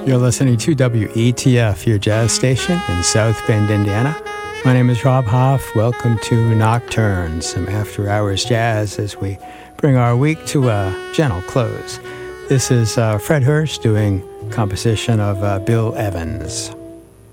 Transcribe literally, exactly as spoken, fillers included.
You're listening to W E T F, your jazz station in South Bend, Indiana. My name is Rob Hoff. Welcome to Nocturne, some after-hours jazz as we bring our week to a gentle close. This is uh, Fred Hurst doing composition of uh, Bill Evans.